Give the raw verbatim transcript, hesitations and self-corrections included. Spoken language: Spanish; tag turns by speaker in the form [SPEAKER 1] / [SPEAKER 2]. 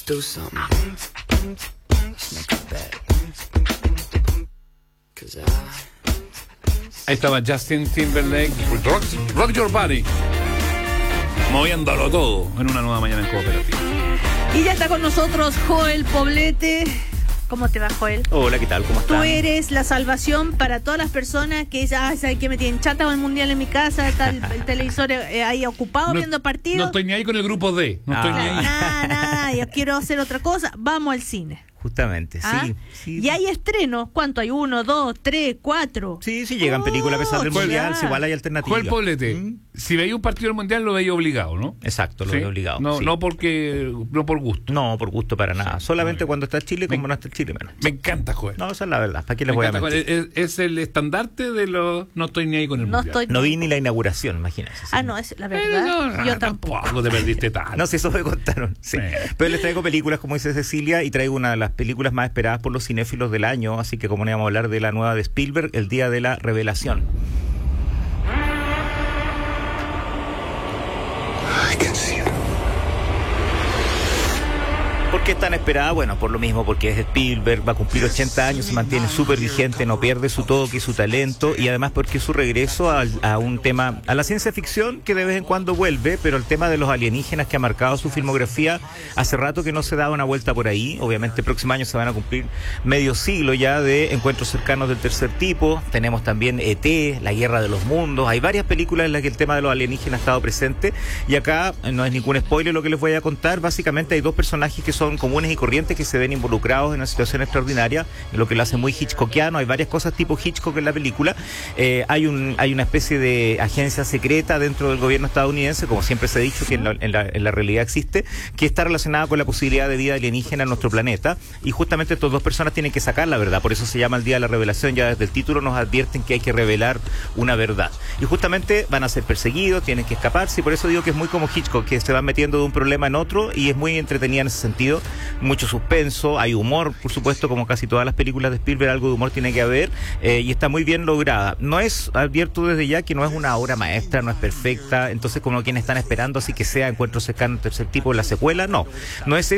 [SPEAKER 1] do something. Make it bad. 'Cause I...
[SPEAKER 2] Ahí estaba Justin Timberlake, rock, rock Your Body, moviéndolo todo en una nueva mañana en Cooperativa.
[SPEAKER 3] Y ya está con nosotros Joel Poblete. ¿Cómo te va, Joel?
[SPEAKER 4] Hola, ¿qué tal? ¿Cómo estás?
[SPEAKER 3] Tú eres la salvación para todas las personas que ya saben que me tienen chata con el mundial en mi casa, está el, el televisor eh, ahí ocupado
[SPEAKER 2] No,
[SPEAKER 3] viendo partidos.
[SPEAKER 2] no estoy ni ahí con el grupo D. No
[SPEAKER 4] Ah.
[SPEAKER 2] estoy ni ahí.
[SPEAKER 3] Nada, nada, yo quiero hacer otra cosa. Vamos al cine.
[SPEAKER 4] Justamente,
[SPEAKER 3] ¿Ah?
[SPEAKER 4] sí, sí.
[SPEAKER 3] Y hay estrenos. ¿Cuánto hay? Uno, dos, tres, cuatro.
[SPEAKER 4] Sí, sí, llegan películas a pesar del
[SPEAKER 3] Oh,
[SPEAKER 4] mundial,
[SPEAKER 3] ya.
[SPEAKER 4] si igual hay alternativas.
[SPEAKER 2] Joel Poblete,
[SPEAKER 4] ¿Mm?
[SPEAKER 2] si veía un partido del mundial lo veía obligado, ¿no?
[SPEAKER 4] Exacto, lo
[SPEAKER 2] ¿Sí?
[SPEAKER 4] veo obligado.
[SPEAKER 2] No,
[SPEAKER 4] sí.
[SPEAKER 2] no porque, no por gusto.
[SPEAKER 4] No, por gusto para nada. Solamente
[SPEAKER 2] muy bien.
[SPEAKER 4] cuando está Chile, como
[SPEAKER 2] Me-
[SPEAKER 4] no está Chile, menos.
[SPEAKER 2] Me encanta Joel.
[SPEAKER 4] No, esa es la verdad. ¿Para qué
[SPEAKER 2] Me
[SPEAKER 4] les voy a
[SPEAKER 2] encanta
[SPEAKER 4] mentir?
[SPEAKER 2] Joel. Es, es el estandarte de los no estoy ni ahí con el
[SPEAKER 3] No
[SPEAKER 2] mundial.
[SPEAKER 3] estoy.
[SPEAKER 4] No vi ni la inauguración, imagínense. sí.
[SPEAKER 3] Ah, no, es la
[SPEAKER 2] Eh,
[SPEAKER 3] verdad.
[SPEAKER 2] no,
[SPEAKER 3] Yo tampoco.
[SPEAKER 2] Tampoco te perdiste tanto.
[SPEAKER 4] No sé, eso me contaron. Sí.
[SPEAKER 2] Sí.
[SPEAKER 4] Pero les traigo películas, como dice Cecilia, y traigo una de las películas más esperadas por los cinéfilos del año. Así que, como no íbamos a hablar de la nueva de Spielberg, El Día de la Revelación.
[SPEAKER 1] I can see it.
[SPEAKER 4] ¿Por qué es tan esperada? Bueno, por lo mismo, porque es Spielberg, va a cumplir ochenta años, se mantiene súper vigente, no pierde su toque y su talento, y además porque es su regreso al- a, un tema, a la ciencia ficción que de vez en cuando vuelve, pero el tema de los alienígenas que ha marcado su filmografía hace rato que no se da una vuelta por ahí. Obviamente el próximo año se van a cumplir medio siglo ya de encuentros cercanos del tercer tipo. Tenemos también E T, La Guerra de los Mundos, hay varias películas en las que el tema de los alienígenas ha estado presente, y acá eh, no es ningún spoiler lo que les voy a contar. Básicamente hay dos personajes que son comunes y corrientes que se ven involucrados en una situación extraordinaria, lo que lo hace muy hitchcockiano. Hay varias cosas tipo Hitchcock en la película. Eh, hay un hay una especie de agencia secreta dentro del gobierno estadounidense, como siempre se ha dicho que en la, en la, en la realidad existe, que está relacionada con la posibilidad de vida alienígena en nuestro planeta, y justamente estas dos personas tienen que sacar la verdad. Por eso se llama el Día de la Revelación. Ya desde el título nos advierten que hay que revelar una verdad, y justamente van a ser perseguidos, tienen que escaparse, y por eso digo que es muy como Hitchcock, que se van metiendo de un problema en otro, y es muy entretenida en ese sentido. Mucho suspenso, hay humor, por supuesto, como casi todas las películas de Spielberg, algo de humor tiene que haber, eh, y está muy bien lograda. No es, advierto desde ya, que no es una obra maestra, no es perfecta, entonces como quienes están esperando así que sea Encuentros cercanos tercer tipo, la secuela, no, no es